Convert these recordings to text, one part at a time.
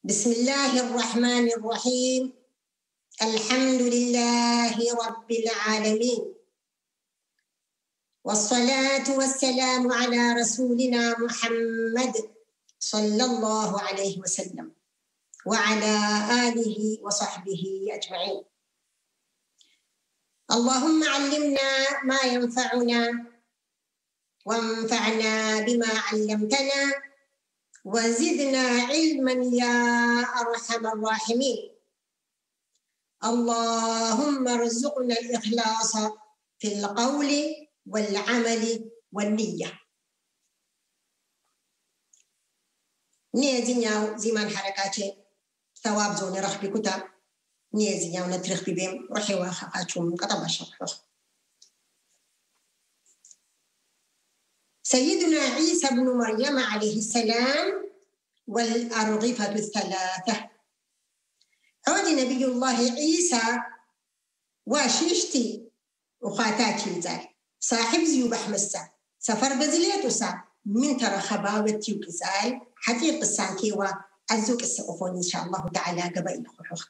بسم الله الرحمن الرحيم. الحمد لله رب العالمين، والصلاة والسلام على رسولنا محمد صلى الله عليه وسلم وعلى آله وصحبه أجمعين. اللهم علمنا ما ينفعنا وانفعنا بما علمتنا وزدنا علما يا أرحم الراحمين. اللهم ارزقنا الإخلاص في القول والعمل والنية. نيزينياو زمان حركاتي ثواب زوني رخ بكتاب نيزينياو نترخ ببيم روحي واخاقاتهم كتب الشرح. سيدنا عيسى بن مريم عليه السلام والأرغفة الثلاثة. عود نبي الله عيسى واشيشتي وخاتاتي الزال صاحب زيوب أحمسا سفر بزليت وسا من ترى خباوتي وكسال حقيق السانكي وأزوك السقفون إن شاء الله تعالى قبائل خلوخ.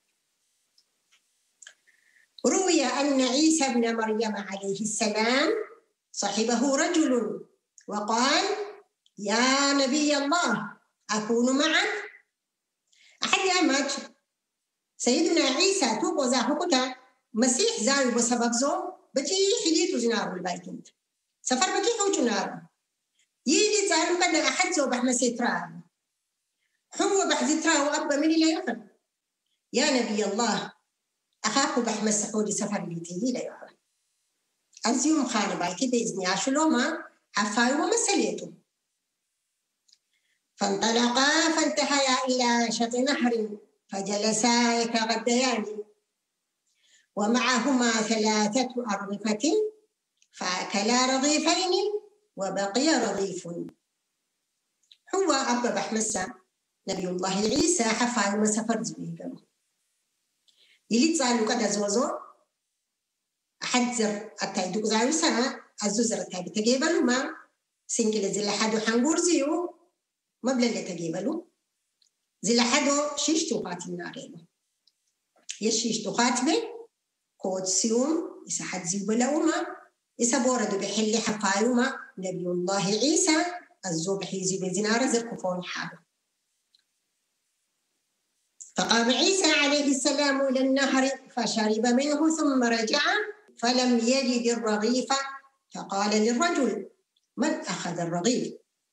روي أن عيسى بن مريم عليه السلام صاحبه رجل وقال: يا نبي الله أكون معك؟ أحد أمج سيدنا عيسى توقو زاهوكتا مسيح زاوي بسبب زو بجي حليتو زنارو البايتنت سفر بجي حوجو نارو يلي زالو كده أحد زو بحمسي تراه هو بحزي تراه أبا من لا يفعل. يا نبي الله أخاكو بحمس حولي سفر بيتي لا يفعل. أزيوم خانة بايتي بإذن عاشلوما حفاي ومسليتو. فانطلقا فانتهيا إلى شط نهر فجلسا يتغديان ومعهما 3 أرغفة فأكلا رغيفين وبقي رغيف. هو أبا بحمسا نبي الله عيسى حفاي ومسافر زبيقا يلي تسألوا كده زوزو أحد زر أتايدوك زاوسا الزوزر أتايد تجيبلو ما سنجل زي لحدو حنقور زيو مبلغ اللي تجيبلو زي لحدو شيشتو قاتل نارينو يشيشتو قاتبه كود سيوم إسا حد زيو بلاوما إسا بوردو بحلي حفايوما نبي الله عيسى الزوب حيزي بزنار زركفون حاله. فقام عيسى عليه السلام إلى النهر فشرب منه ثم رجع فلم يجد الرغيف فقال للرجل: من أخذ الرغيف؟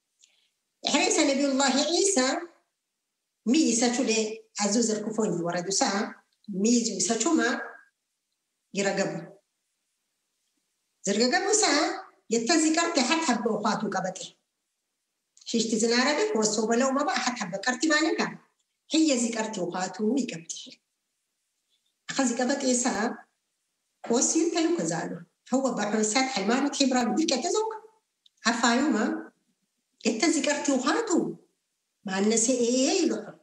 حيث نبي الله عيسى ميسا تولي عزوز الكفوني وردو ساعة ميزو ساتوما يرقبو زرقبو ساعة يتذكرت حد حب أخواتو قبته شيشتي زنارة بك والصوبة لو ما بقى حد حب كرتي مانكا هي ذكرت أخواتو يقبته أخذ قبت إيسا وسيل تلو كزالو هو بحوسات حلمان تحبرا بديك تزوك هفايوما يتذكرت أخواتو ما النسي إيه يلوحو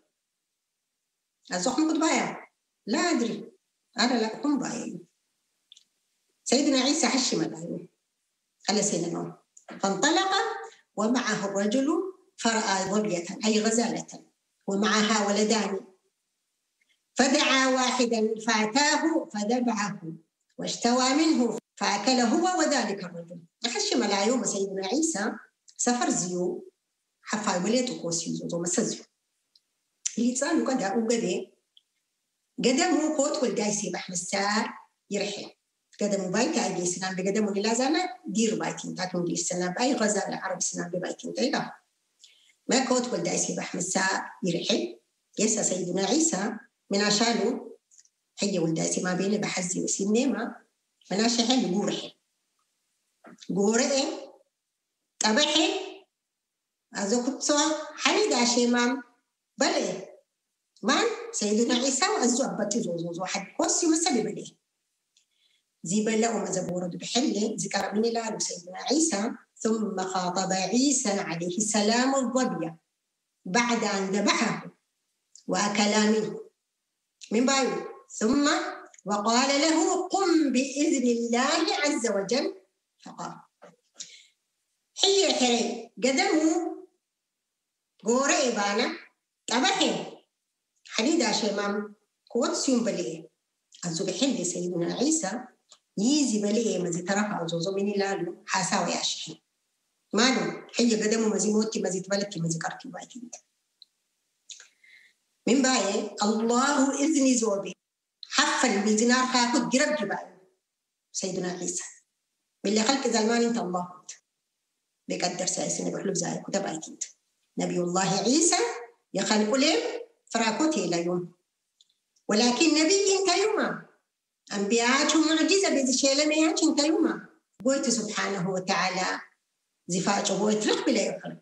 أزوح مقود بايا لا أدري أنا لا أكون بايا. سيدنا عيسى حشي ملايو على سيدنا فانطلق ومعه الرجل فرأى ظبية أي غزالة ومعها ولدان فدعا واحدا فأتاه فذبحه واشتوى منه فأكل هو وذلك الرجل. حشي ملايو سيدنا عيسى سفر زيو حفاي وليتو كوسيو زو مسزيو يتسالو كده وقدي قدمو قوت والجايسي بحمسا يرحل قدمو بايتا أي سنان بقدمو للازانة دير بايتين تاكم دير سنان بأي غزالة عرب سنان ببايتين تايقا ما قوت والجايسي بحمسا يرحل يسا سيدنا عيسى من عشانه حي والجايسي ما بين بحزي وسنيمة من عشان قورحي قورئي طبحي أزو كتسو حنيد عشيمام بلي من سيدنا عيسى وأزو أبتي زوزو حد كوسي مسبي بلي زي بلا وما زبورد بحلي ذكر من الله سيدنا عيسى ثم خاطب عيسى عليه السلام الظبي بعد أن ذبحه وأكلا منه من بايو ثم وقال له: قم بإذن الله عز وجل. فقال حي حري قدموا قوري بانا طبحي حديدا شيمام كوت سيوم بليه أزو بحل سيدنا عيسى يزي بليه مزي ترفع زوزو مني لالو حاساوي عشحي مالو حي قدمو مزي موتي مزي تبلكي مزي كاركي بايكين من باي الله إذن زوبي حفل بزنار خاكد جرب باي سيدنا عيسى باللي خلق زلمان انت الله بيقدر سايسين بحلو زاي كتب بايكين نبي الله عيسى يخلق لهم فراكوتي ليوم ولكن نبي انت يوم أنبياء معجزة بذشيلميات انت يوم قلت سبحانه وتعالى زفاج هو يترك بلا يقرب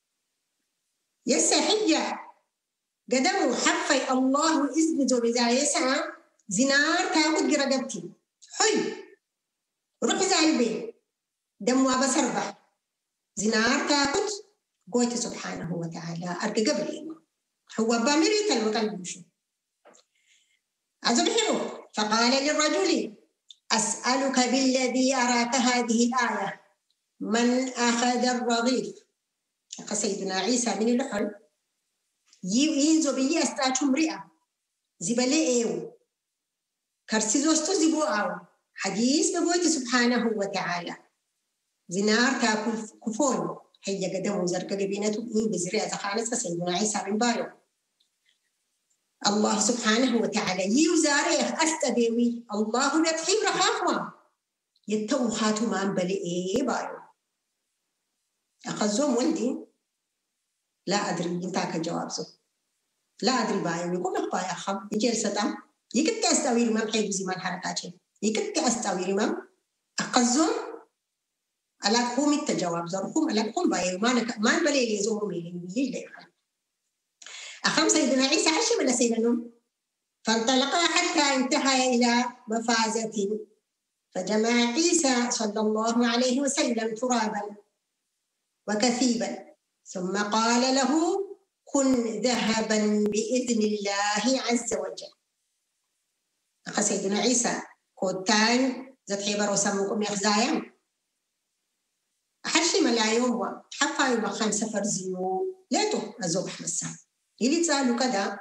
يسا حجة قدموا حفي الله إذن بزا يسعى زنار تاخد قرقبتي حي روح زي البيت دموا بسربة زنار تاخد قلت سبحانه وتعالى أرقى قبل هو بامريكا الوطن بشو أزبحره فقال للرجل أسألك بالذي أراك هذه الآية من أخذ الرغيف سيدنا عيسى من الحل ينزو بي أستاذ مرئة زبالي إيو كرسيزوستو زبو أو حديث بقويت سبحانه وتعالى زنار تاكل كفون هيا قدموا زرقة قبينته بزرية زخانة سيدنا عيسى من بايو الله سبحانه وتعالى يوزاريه أستبيوي الله يتحيب رخاخوا يتو خاتو ما انبلي إيه بايو أخذوهم ولدي لا أدري انتاك الجواب زو لا أدري بايو يقول لك بايا خب يجي السطام يكت أستوي رمام حيب زمان حركاتي يكت أستوي رمام أخذوهم ألا قوم التجواب زرقوم ألا قوم بايو ما انبلي لي زوم ميلين بيلي أخم سيدنا عيسى عشي ولا سيدنا فانطلقا حتى انتهى إلى مفازة فجمع عيسى صلى الله عليه وسلم ترابا وكثيبا ثم قال له كن ذهبا بإذن الله عز وجل أخ سيدنا عيسى كوتان ذات حيبر وسموكم يخزايا أحشي ملا يوم حفا يوم خمسة فرزيو ليتو الزوبح مسا يلي تسألوا كذا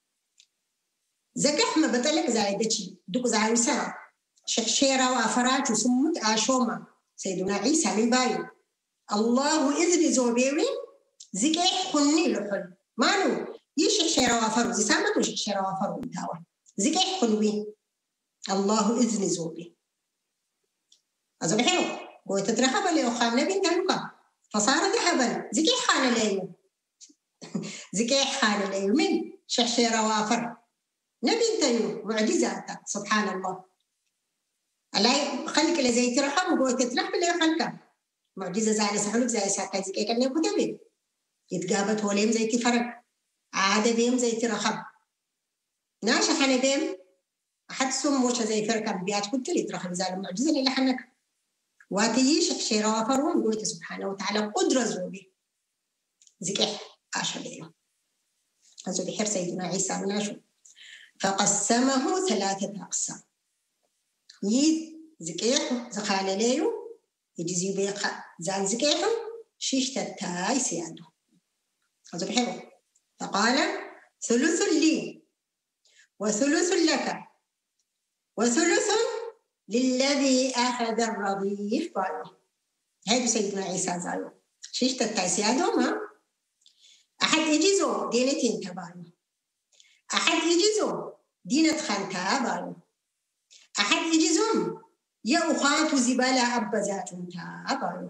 زكح ما بطلق زايدتي دوك زايو سا شخشيرا وافرات وسمت آشوما سيدنا عيسى من بايو الله إذن زوبيوي زكح خني لحل مانو يشخشيرا وافرو زي سامتو شخشيرا وافرو انتاوا زكح خنوي الله إذن زوبي أزبحينو قوي تترخب لي أخام نبي انتالوكا فصار ذهبا زكح خان ليو زكح خان ليو من شخشيرا وافر نبي انتيو معجزاتك سبحان الله ألاي خلق لزي ترخب وقوي تترخب لي خلقا معجزة زي سحلوك زي ساكا زي كيكا نيكو تبين يتقابت هوليم زي تفرق عادة بيم زي ترخب ناشا حنا بيم أحد سموشا زي فرقا بيات كنت لي ترخب زي المعجزة اللي لحنك واتيش شيرا وفرون قويت سبحانه وتعالى قدرة زوبي زكح عاشا بيم زوبي حر سيدنا عيسى من عشو فقسمه 3 أقسام يد زكيح زخال ليو يجزي بيقى زال زكيحه شيشتا تاي سيادو هذا بحلو فقال ثلث لي وثلث لك وثلث للذي أخذ الرغيف قالوا هذا سيدنا عيسى زالو شيشتا تاي سيادو ما أحد يجيزو دينتين تبالو أحد يجيزو دينة خانتا بالو أحد يجيزهم يا أخوات زبالة أبزات تابالو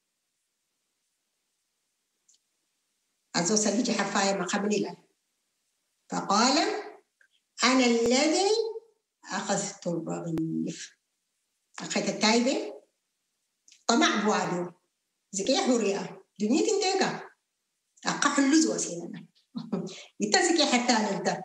أزو سليج حفاية ما قبل له فقال أنا الذي أخذت الرغيف أخذت التايبة طمع بوادو زكي حرية دنيا تنتهي أقح اللزوة سيدنا يتزكي حتى نلتا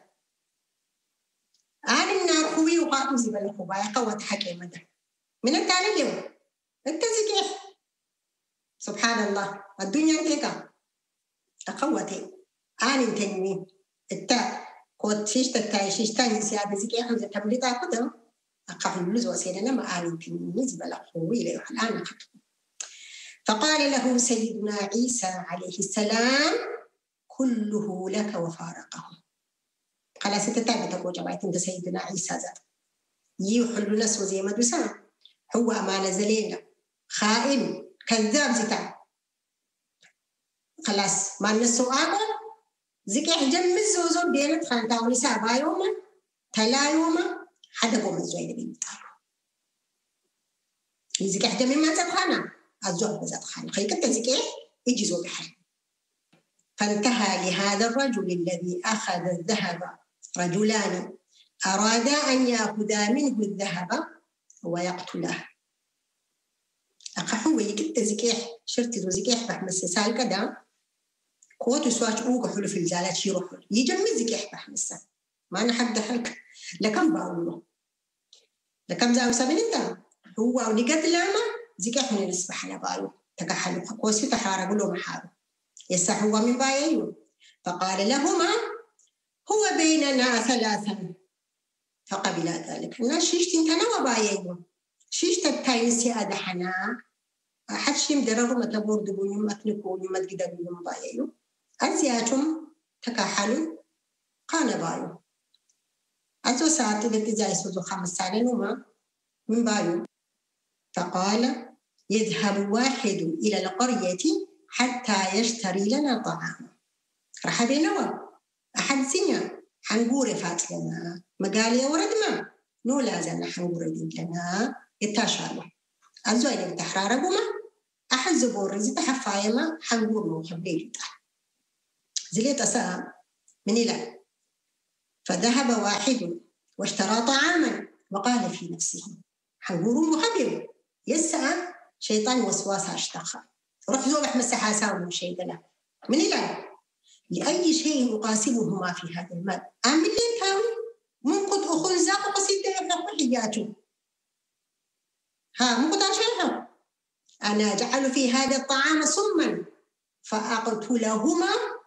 أنا النار خوي وقاتو زبالة خوبايا قوة حكي مدى من التالي اليوم التزكي سبحان الله الدنيا انتهي أقوتي أنا تنمي التا كوت شيش تتاي شيش تاني سيادة زكي حمزة تبليطا قدم أقع اللوز وسيدنا ما أنا تنمي زبالة خوي لي الآن فقال له سيدنا عيسى عليه السلام كله لك وفارقه خلاص تتابع تقول جبايت انت سيدنا عيسى ذات يحل نسو زي ما دوسنا هو أمانة زلينا خائن كذاب زتا خلاص ما نسو آقل زكي حجم مزوزو بينت خانتاوني سابا يوما تلا يوما حدا قوم الزويد بيمتارو زكي حجم ما تبخانا الزوج بزاد خان خيكت زكي يجي زوج حل فانتهى لهذا الرجل الذي أخذ الذهب رجلان أرادا أن يأخذا منه الذهب ويقتله أخوه يكت زكيح شرط زكيح بحمس سال كذا قوت سواج أوق حلو في الجالات يروح يجمع زكيح بحمس ما أنا حد حلك لكم باولو لكم زاو سبين انت هو ونقد لاما زكيح من الاسبح على بالو تكحلو قوسي تحارق له محارو يسح هو من بايو فقال لهما هو بيننا ثلاثا فقبل ذلك الناس شيشت انت نوى بايو شيشت التاينسي أدحنا حشيم دررو متبور دبوني متنكوني متقدروني بايو أزياتهم تكحلو قال بايو أزو ساعتي التي زي سوزو 5 سنين وما من بايو فقال يذهب واحد إلى القرية حتى يشتري لنا طعاما راح بينوا أحد سنة حنقول فات لنا مقالي ورد ما نو لازم حنقول لنا يتاشالو أزو إلى التحرار قوما أحد زبور زي تحفايما حنقول له خبلي جدا زليت أساء من إلى فذهب واحد واشترى طعاما وقال في نفسه حنقول محبب يسأل شيطان وسواسها اشتخى روح زوبح مسحها ساوم شيء له من إلى لأي شيء أقاسمهما في هذا المال أعمل لين تاوي ممكن أخذ زاق قصيدة يفرق حياته ها ممكن أشرحه أنا أجعل في هذا الطعام سما فأقتلهما